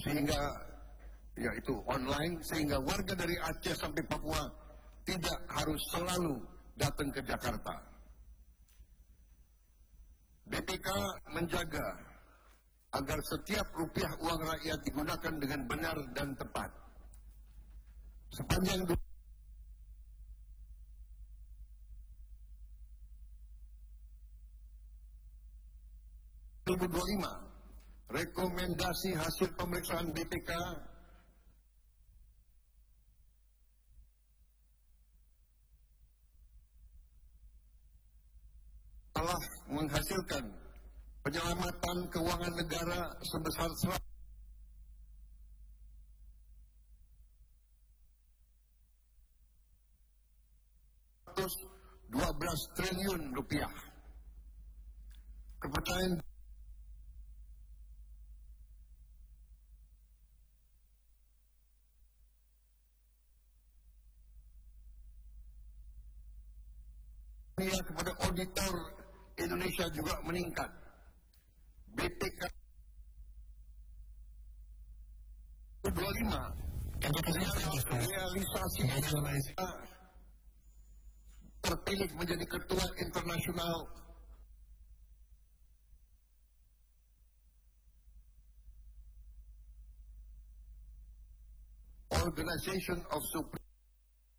sehingga yaitu online, sehingga warga dari Aceh sampai Papua tidak harus selalu datang ke Jakarta. BPK menjaga agar setiap rupiah uang rakyat digunakan dengan benar dan tepat. Sepanjang 2025, rekomendasi hasil pemeriksaan BPK telah menghasilkan penyelamatan keuangan negara sebesar 112 triliun rupiah. Kepercayaan kepada auditor Indonesia juga meningkat. BPK 25 realisasi terpilih menjadi ketua internasional Organization of Supreme